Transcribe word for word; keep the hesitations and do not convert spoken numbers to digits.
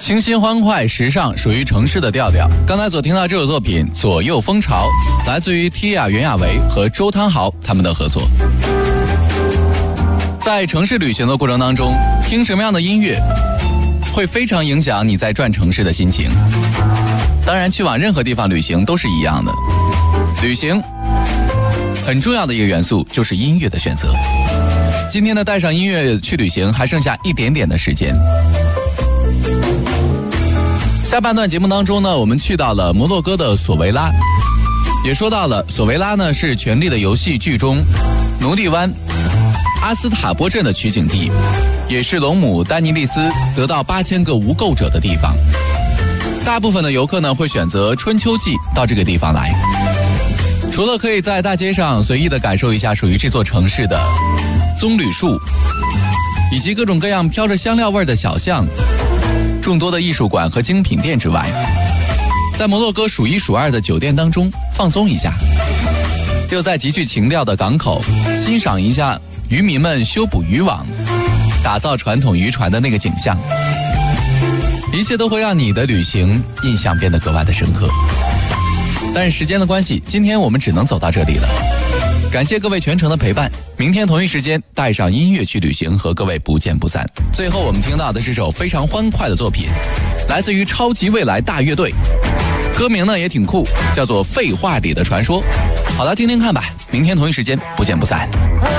清新欢快时尚，属于城市的调调。刚才所听到这首作品《左右风潮》，来自于 Tia 袁娅维和周汤豪他们的合作。在城市旅行的过程当中，听什么样的音乐会非常影响你在转城市的心情。当然，去往任何地方旅行都是一样的。旅行很重要的一个元素就是音乐的选择。今天呢，带上音乐去旅行，还剩下一点点的时间。下半段节目当中呢，我们去到了摩洛哥的索维拉，也说到了索维拉呢是《权力的游戏》剧中奴隶湾阿斯塔波镇的取景地，也是龙母丹尼利斯得到八千个无垢者的地方。大部分的游客呢会选择春秋季到这个地方来，除了可以在大街上随意的感受一下属于这座城市的棕榈树，以及各种各样飘着香料味的小巷，众多的艺术馆和精品店之外，在摩洛哥数一数二的酒店当中放松一下，又在极具情调的港口欣赏一下渔民们修补渔网，打造传统渔船的那个景象，一切都会让你的旅行印象变得格外的深刻。但是时间的关系，今天我们只能走到这里了。感谢各位全程的陪伴，明天同一时间带上音乐去旅行，和各位不见不散。最后我们听到的是首非常欢快的作品，来自于超级未来大乐队，歌名呢也挺酷，叫做《废话里的传说》。好了，听听看吧，明天同一时间不见不散。